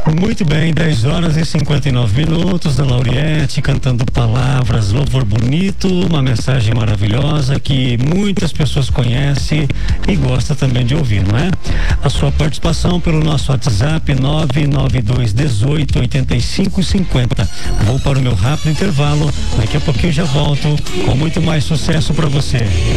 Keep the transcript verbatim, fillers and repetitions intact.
Muito bem, dez horas e cinquenta e nove minutos, da Lauriette cantando palavras, louvor bonito, uma mensagem maravilhosa que muitas pessoas conhecem e gostam também de ouvir, não é? A sua participação pelo nosso WhatsApp nove nove dois um oito oito cinco cinco zero. Vou para o meu rápido intervalo, daqui a pouquinho já volto com muito mais sucesso para você.